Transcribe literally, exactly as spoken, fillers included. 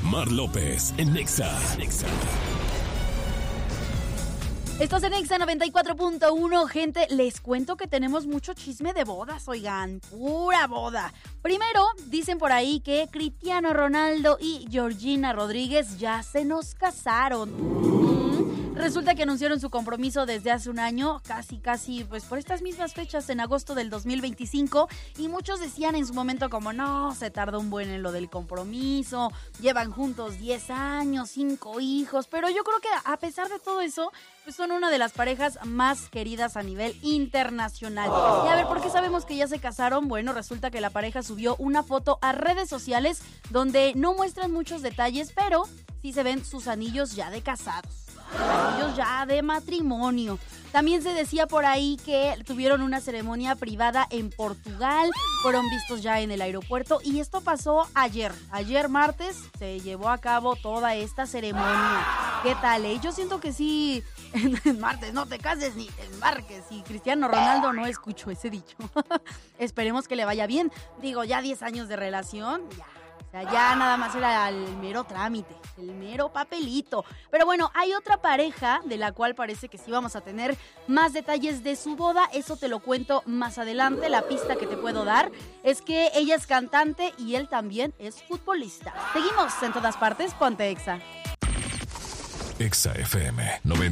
Mar López en Nexa. Nexa. Estás en Nexa noventa y cuatro punto uno, gente. Les cuento que tenemos mucho chisme de bodas, oigan, pura boda. Primero, dicen por ahí que Cristiano Ronaldo y Georgina Rodríguez ya se nos casaron. Resulta que anunciaron su compromiso desde hace un año, casi, casi, pues por estas mismas fechas, en agosto del dos mil veinticinco, y muchos decían en su momento como, no, se tardó un buen en lo del compromiso, llevan juntos diez años, cinco hijos, pero yo creo que a pesar de todo eso, pues son una de las parejas más queridas a nivel internacional. Y a ver, ¿por qué sabemos que ya se casaron? Bueno, resulta que la pareja subió una foto a redes sociales donde no muestran muchos detalles, pero sí se ven sus anillos ya de casados. Anillos ya de matrimonio. También se decía por ahí que tuvieron una ceremonia privada en Portugal, fueron vistos ya en el aeropuerto y esto pasó ayer. Ayer martes se llevó a cabo toda esta ceremonia. ¿Qué tal? Eh? Yo siento que sí, en martes no te cases ni te embarques. Y Cristiano Ronaldo no escuchó ese dicho. Esperemos que le vaya bien. Digo, ya diez años de relación, ya. O sea, ya nada más era el mero trámite, el mero papelito. Pero bueno, hay otra pareja de la cual parece que sí vamos a tener más detalles de su boda. Eso te lo cuento más adelante. La pista que te puedo dar es que ella es cantante y él también es futbolista. Seguimos en todas partes, ponte Exa. Exa F M noventa.